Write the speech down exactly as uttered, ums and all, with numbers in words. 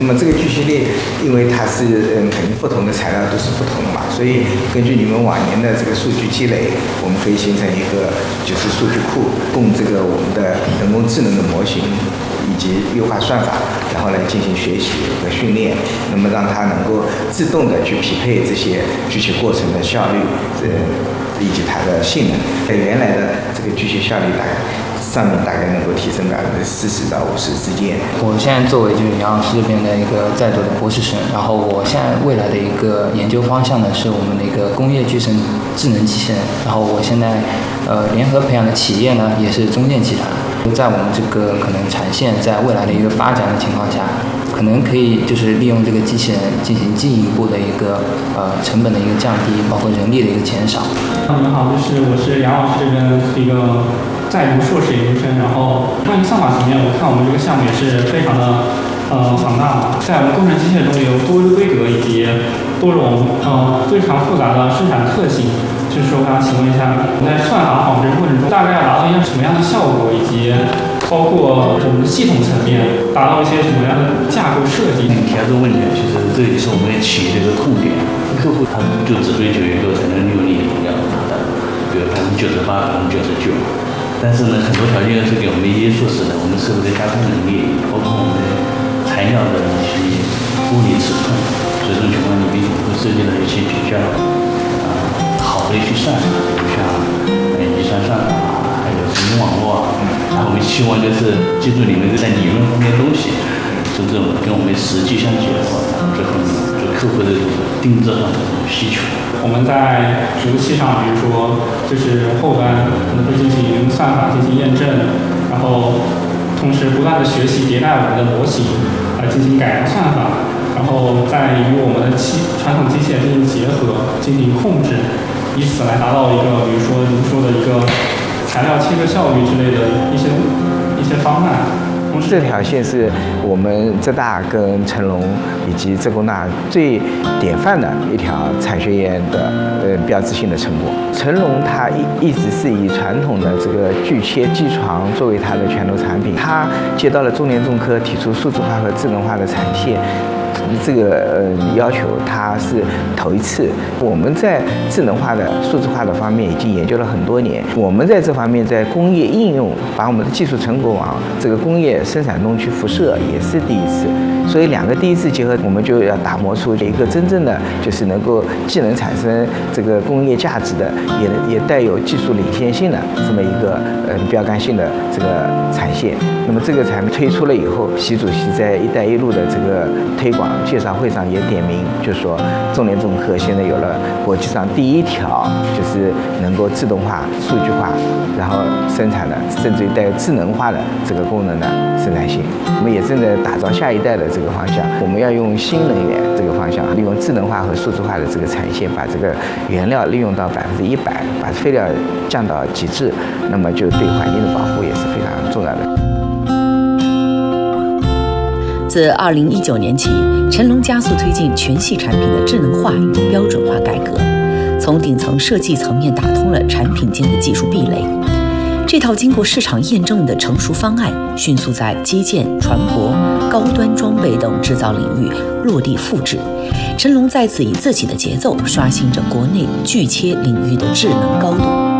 那么这个聚酰链，因为它是嗯肯定不同的材料都是不同的嘛，所以根据你们往年的这个数据积累，我们可以形成一个就是数据库，供这个我们的人工智能的模型以及优化算法，然后来进行学习和训练，那么让它能够自动的去匹配这些聚酰过程的效率，呃以及它的性能，在原来的这个聚酰效率大概上面大概能够提升百分之四十到五十之间。 我现在作为就是杨老师这边的一个在读的博士生，然后我现在未来的一个研究方向呢是我们的一个工业集成智能机器人，然后我现在呃联合培养的企业呢也是中建集团，在我们这个可能产线在未来的一个发展的情况下，可能可以就是利用这个机器人进行进一步的一个呃成本的一个降低，包括人力的一个减少。 你好，就是我是杨老师这边一个在读硕士研究生，然后关于算法层面，我看我们这个项目也是非常的呃庞大嘛，在我们工程机械中有多规格以及多种呃非常复杂的生产特性。就是我想请问一下，在算法仿真过程中，大概要达到一个什么样的效果，以及包括我们的系统层面达到一些什么样的架构设计？ 你提到这个问题，其实这也是我们企业的一个痛点。客户他就只追求一个产能利用率要达到，比如百分之九十八、百分之九十九。但是呢，很多条件是给我们约束式的，我们是否在加工能力，包括我们的材料的一些物理尺寸，所以这种情况里面会涉及到一些比较啊、呃、好的一些算法，比如像呃遗传算法啊，还有神经网络啊。然后我们希望就是技术里面这在理论方面的东西，真正跟我们实际相结合，最后就客户的这种定制上的这种需求。 我们在服务器上，比如说就是后端可能会进行算法进行验证，然后同时不断的学习迭代我们的模型，来进行改良算法，然后再与我们的机传统机械进行结合，进行控制，以此来达到一个比如说您说的一个材料切割效率之类的一些一些方案。 这条线是我们浙大跟成龙以及浙工大最典范的一条产学研的呃标志性的成果。成龙它一一直是以传统的这个锯切机床作为它的拳头产品，它接到了中联重科提出数字化和智能化的产线。这个呃要求，它是头一次。我们在智能化的、数字化的方面已经研究了很多年。我们在这方面在工业应用，把我们的技术成果往这个工业生产中去辐射，也是第一次。所以两个第一次结合，我们就要打磨出一个真正的，就是能够既能产生这个工业价值的，也也带有技术领先性的这么一个呃标杆性的这个产线。那么这个产品推出了以后，习主席在“一带一路”的这个推广介绍会上也点名，就说中联重科现在有了国际上第一条，就是能够自动化、数据化，然后生产的，甚至于带有智能化的这个功能的生产线。我们也正在打造下一代的这个方向，我们要用新能源这个方向，利用智能化和数字化的这个产线，把这个原料利用到百分之一百，把废料降到极致，那么就对环境的保护也是非常重要的。 自二零一九年起，成龙加速推进全系产品的智能化与标准化改革，从顶层设计层面打通了产品间的技术壁垒。这套经过市场验证的成熟方案，迅速在基建、船舶、高端装备等制造领域落地复制。成龙在此以自己的节奏刷新着国内锯切领域的智能高度。